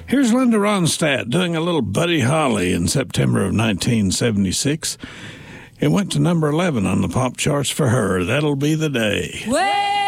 Here's Linda Ronstadt doing a little Buddy Holly in September of 1976. It went to number 11 on the pop charts for her. That'll be the day. Way